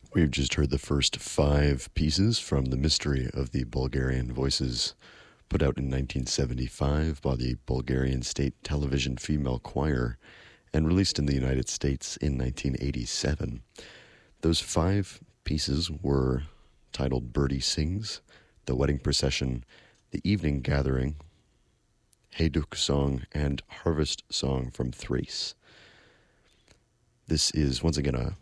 We've just heard the first 5 pieces from The Mystery of the Bulgarian Voices, put out in 1975 by the Bulgarian State Television Female Choir and released in the United States in 1987. Those 5 pieces were titled Birdie Sings, The Wedding Procession, The Evening Gathering, Hayduk Song, and Harvest Song from Thrace. This is, once again,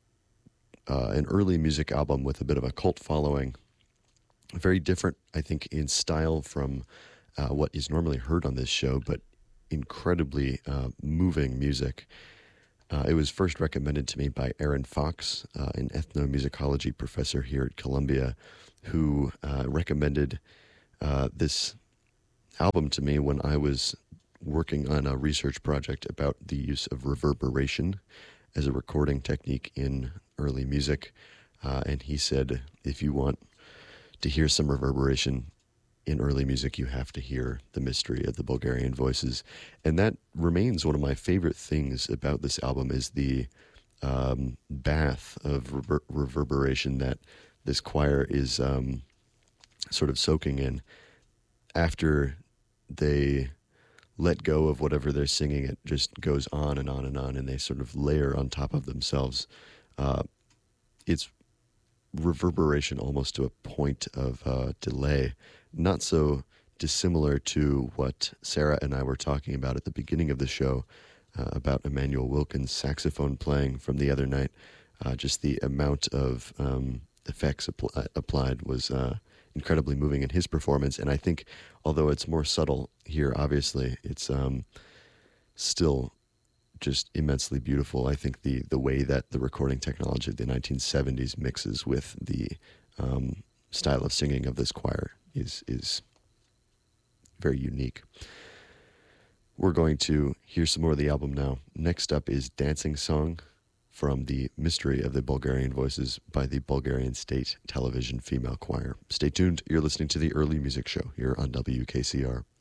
an early music album with a bit of a cult following. Very different, I think, in style from what is normally heard on this show, but incredibly moving music. It was first recommended to me by Aaron Fox, an ethnomusicology professor here at Columbia, who recommended this album to me when I was working on a research project about the use of reverberation as a recording technique in early music. And he said, if you want to hear some reverberation in early music, you have to hear The Mystery of the Bulgarian Voices. And that remains one of my favorite things about this album, is the bath of reverberation that this choir is sort of soaking in. After they let go of whatever they're singing, it just goes on and on and on, and they sort of layer on top of themselves. It's reverberation almost to a point of delay, not so dissimilar to what Sarah and I were talking about at the beginning of the show about Emmanuel Wilkins' saxophone playing from the other night. Just the amount of effects applied was incredibly moving in his performance, and I think, although it's more subtle here, obviously, it's still just immensely beautiful. I think the way that the recording technology of the 1970s mixes with the style of singing of this choir is very unique. We're going to hear some more of the album now. Next up is Dancing Song from The Mystery of the Bulgarian Voices by the Bulgarian State Television Female Choir. Stay tuned. You're listening to the Early Music Show here on WKCR.